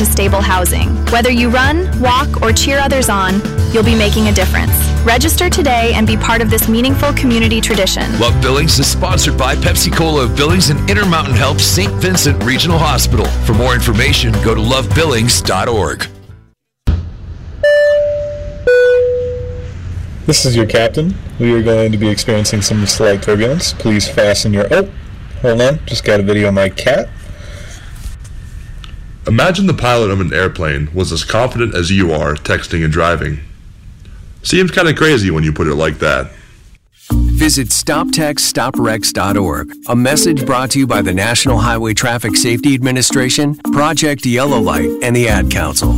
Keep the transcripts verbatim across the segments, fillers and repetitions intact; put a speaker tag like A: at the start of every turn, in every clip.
A: to stable housing. Whether you run, walk, or cheer others on, you'll be making a difference. Register today and be part of this meaningful community tradition.
B: Love Billings is sponsored by Pepsi-Cola of Billings and Intermountain Health Saint Vincent Regional Hospital. For more information, go to love billings dot org.
C: This is your captain. We are going to be experiencing some slight turbulence. Please fasten your... Oh, hold on. Just got a video of my cat.
D: Imagine the pilot of an airplane was as confident as you are texting and driving. Seems kind of crazy when you put it like that.
E: Visit stop text stop wrecks dot org. A message brought to you by the National Highway Traffic Safety Administration, Project Yellow Light, and the Ad Council.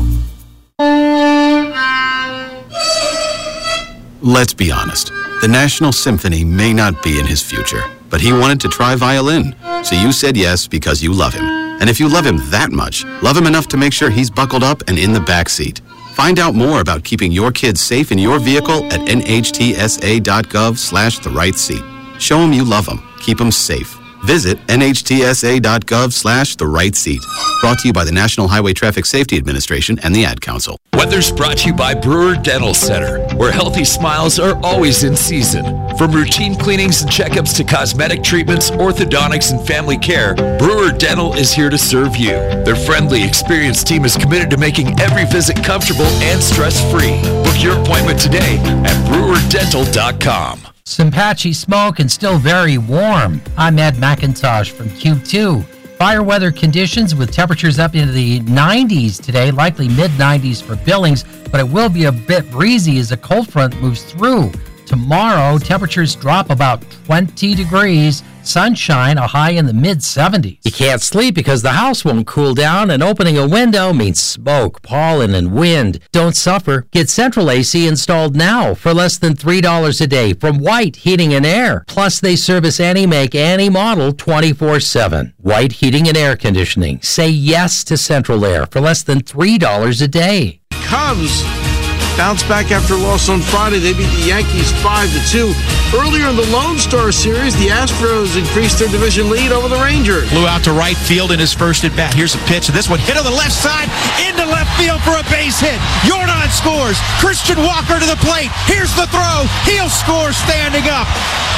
F: Let's be honest. The National Symphony may not be in his future, but he wanted to try violin. So you said yes because you love him. And if you love him that much, love him enough to make sure he's buckled up and in the back seat. Find out more about keeping your kids safe in your vehicle at N H T S A dot gov slash the right seat. Show them you love them. Keep them safe. Visit N H T S A dot gov slash the right seat. Brought to you by the National Highway Traffic Safety Administration and the Ad Council.
B: Weather's brought to you by Brewer Dental Center, where healthy smiles are always in season. From routine cleanings and checkups to cosmetic treatments, orthodontics, and family care, Brewer Dental is here to serve you. Their friendly, experienced team is committed to making every visit comfortable and stress-free. Book your appointment today at brewer dental dot com.
G: Some patchy smoke and still very warm. I'm Ed McIntosh from Cube two. Fire weather conditions with temperatures up into the nineties today, likely mid nineties for Billings, but it will be a bit breezy as a cold front moves through. Tomorrow, temperatures drop about twenty degrees. Sunshine, a high in the mid seventies. You can't sleep because the house won't cool down, and opening a window means smoke, pollen, and wind. Don't suffer. Get Central A C installed now for less than three dollars a day from White Heating and Air. Plus, they service any make, any model twenty-four seven. White Heating and Air Conditioning. Say yes to Central Air for less than three dollars a day.
H: Cubs bounce back after a loss on Friday. They beat the Yankees five to two. Earlier in the Lone Star Series, the Astros increased their division lead over the Rangers.
I: Flew out to right field in his first at bat. Here's a pitch. This one hit on the left side into left field for a base hit. Jordan scores. Christian Walker to the plate. Here's the throw. He'll score standing up.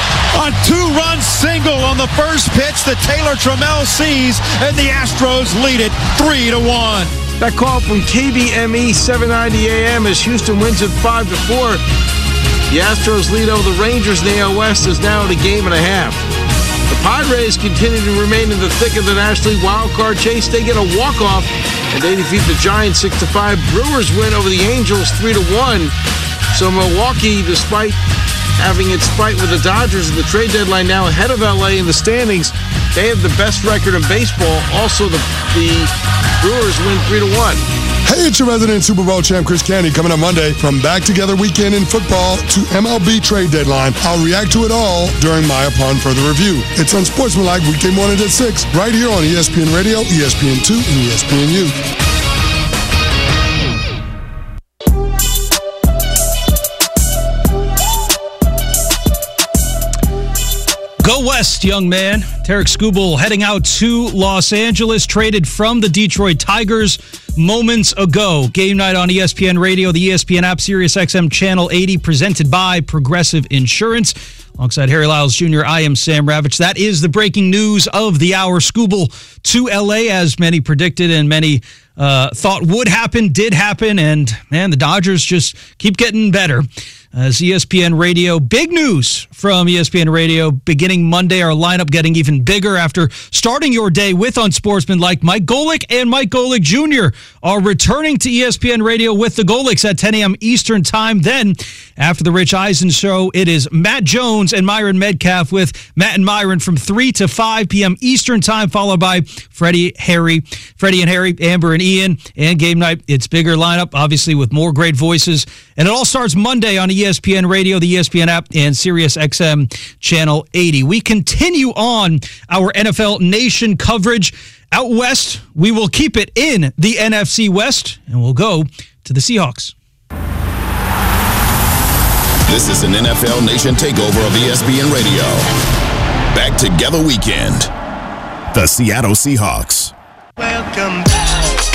I: A two-run single on the first pitch that Taylor Trammell sees, and the Astros lead it three to one.
H: That call from K B M E seven ninety A M as Houston wins it five to four. The Astros lead over the Rangers in the A L West is now at a game and a half. The Padres continue to remain in the thick of the National League wildcard chase. They get a walk-off, and they defeat the Giants six to five. Brewers win over the Angels three to one. So Milwaukee, despite having its fight with the Dodgers at the trade deadline, now ahead of L A in the standings. They have the best record in baseball. Also, the, the Brewers win three to one.
J: Hey, it's your resident Super Bowl champ, Chris Candy, coming up Monday. From Back Together Weekend in football to M L B trade deadline, I'll react to it all during my Upon Further Review. It's Unsportsmanlike weekday morning at six, right here on E S P N Radio, E S P N two, and E S P N U.
K: Go West, young man. Tarek Skubal heading out to Los Angeles, traded from the Detroit Tigers moments ago. Game night on E S P N Radio, the E S P N app, Sirius X M Channel eighty, presented by Progressive Insurance. Alongside Harry Lyles Junior, I am Sam Ravitch. That is the breaking news of the hour. Skubal to L A, as many predicted and many uh, thought would happen, did happen, and, man, the Dodgers just keep getting better. As E S P N Radio, big news from E S P N Radio beginning Monday. Our lineup getting even bigger after starting your day with Unsportsmanlike. Mike Golic and Mike Golic Junior are returning to E S P N Radio with the Golics at ten a.m. Eastern Time. Then, after the Rich Eisen Show, it is Matt Jones and Myron Medcalf with Matt and Myron from three to five p.m. Eastern Time, followed by Freddie, Harry, Freddie and Harry, Amber and Ian. And game night, it's bigger lineup, obviously with more great voices. And it all starts Monday on E S P N Radio, the E S P N app, and Sirius X M Channel eighty. We continue on our N F L Nation coverage. Out west, we will keep it in the N F C West, and we'll go to the Seahawks.
L: This is an N F L Nation takeover of E S P N Radio. Back Together Weekend. The Seattle Seahawks.
M: Welcome back.